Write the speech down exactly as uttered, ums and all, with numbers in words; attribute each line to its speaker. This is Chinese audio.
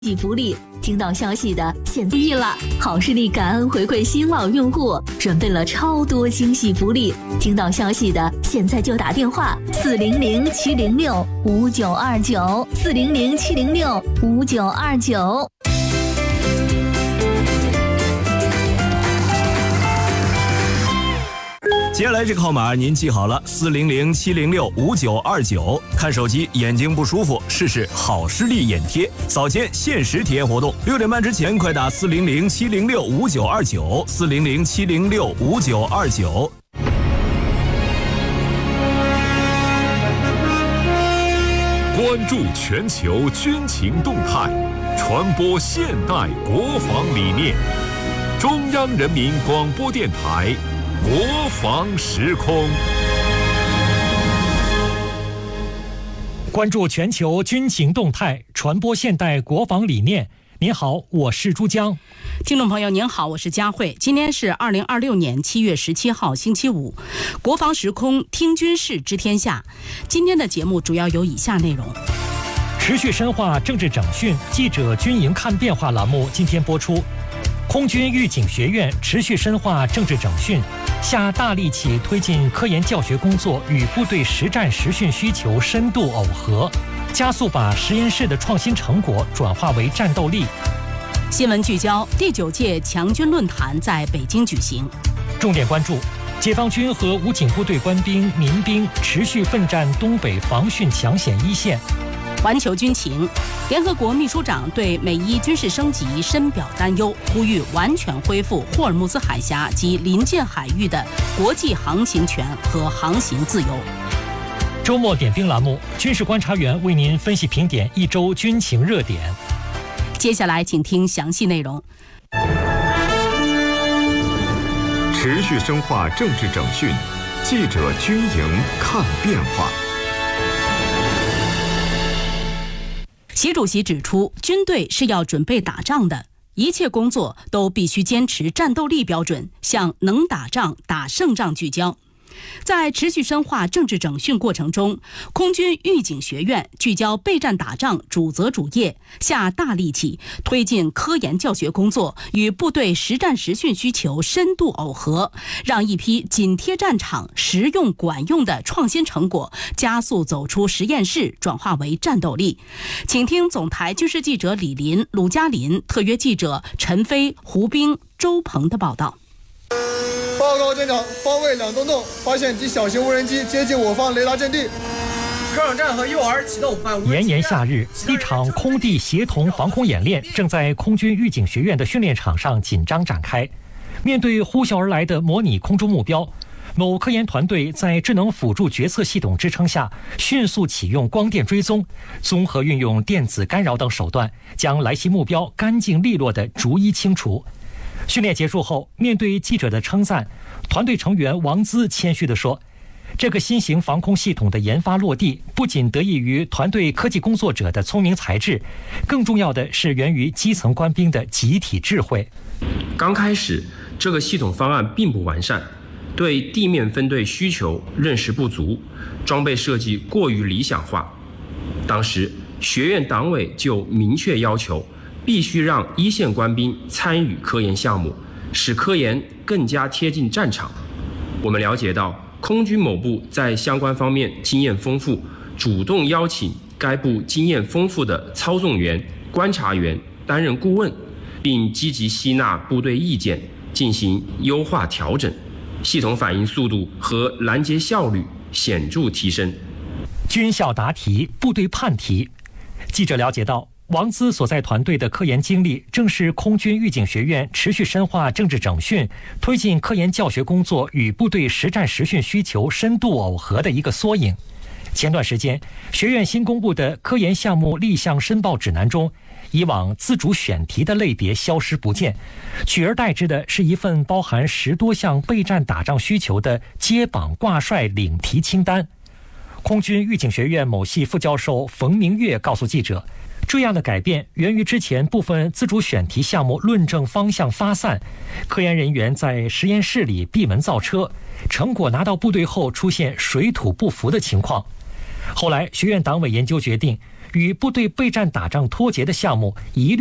Speaker 1: 济福利，听到消息的现在意了！好视力感恩回馈新老用户，准备了超多惊喜福利，听到消息的现在就打电话四零零七零六五九二九四零零七零六五九二九。
Speaker 2: 接下来这个号码您记好了，四零零七零六五九二九。看手机眼睛不舒服，试试好视力眼贴，早间限时体验活动，六点半之前快打四零零七零六五九二九四零零七零六五九二九。
Speaker 3: 关注全球军情动态，传播现代国防理念。中央人民广播电台。国防时空，
Speaker 4: 关注全球军情动态，传播现代国防理念。您好，我是朱江。
Speaker 5: 听众朋友您好，我是佳慧。今天是二零二六年七月十七号星期五，国防时空听军事知天下。今天的节目主要有以下内容：
Speaker 4: 持续深化政治整训，记者军营看变化栏目今天播出。空军预警学院持续深化政治整训，下大力气推进科研教学工作与部队实战实训需求深度耦合，加速把实验室的创新成果转化为战斗力。
Speaker 5: 新闻聚焦：第九届强军论坛在北京举行。
Speaker 4: 重点关注：解放军和武警部队官兵、民兵持续奋战东北防汛抢险一线。
Speaker 5: 环球军情，联合国秘书长对美伊军事升级深表担忧，呼吁完全恢复霍尔木兹海峡及临近海域的国际航行权和航行自由。
Speaker 4: 周末点兵栏目，军事观察员为您分析评点一周军情热点。
Speaker 5: 接下来请听详细内容。
Speaker 3: 持续深化政治整训，记者军营看变化。
Speaker 5: 习主席指出，军队是要准备打仗的，一切工作都必须坚持战斗力标准，向能打仗、打胜仗聚焦。在持续深化政治整训过程中，空军预警学院聚焦备战打仗主责主业，下大力气推进科研教学工作与部队实战实训需求深度耦合，让一批紧贴战场、实用管用的创新成果加速走出实验室，转化为战斗力。请听总台军事记者李林、鲁嘉林，特约记者陈飞、胡兵、周鹏的报道。
Speaker 6: 报告舰长，方位两洞洞发现敌小型无人机接近我方雷达阵地。
Speaker 7: 科长站和幼儿启动反无人机。
Speaker 4: 炎炎夏日，一场空地协同防空演练正在空军预警学院的训练场上紧张展开。面对呼啸而来的模拟空中目标，某科研团队在智能辅助决策系统支撑下，迅速启用光电追踪，综合运用电子干扰等手段，将来袭目标干净利落地逐一清除。训练结束后，面对记者的称赞，团队成员王姿谦虚地说，这个新型防空系统的研发落地，不仅得益于团队科技工作者的聪明才智，更重要的是源于基层官兵的集体智慧。
Speaker 8: 刚开始，这个系统方案并不完善，对地面分队需求认识不足，装备设计过于理想化。当时，学院党委就明确要求，必须让一线官兵参与科研项目，使科研更加贴近战场。我们了解到，空军某部在相关方面经验丰富，主动邀请该部经验丰富的操纵员、观察员担任顾问，并积极吸纳部队意见，进行优化调整，系统反应速度和拦截效率显著提升。
Speaker 4: 军校答题，部队判题。记者了解到，王姿所在团队的科研经历，正是空军预警学院持续深化政治整训、推进科研教学工作与部队实战实训需求深度耦合的一个缩影。前段时间，学院新公布的科研项目立项申报指南中，以往自主选题的类别消失不见，取而代之的是一份包含十多项备战打仗需求的接榜挂帅领题清单。空军预警学院某系副教授冯明月告诉记者，这样的改变源于之前部分自主选题项目论证方向发散，科研人员在实验室里闭门造车，成果拿到部队后出现水土不服的情况。后来学院党委研究决定， 与部队备战打仗脱节的项目一律